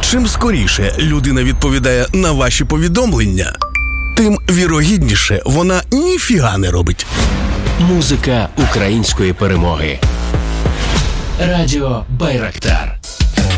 Чим скоріше людина відповідає на ваші повідомлення, тим вірогідніше вона ніфіга не робить. Музика української перемоги. Радіо Байрактар.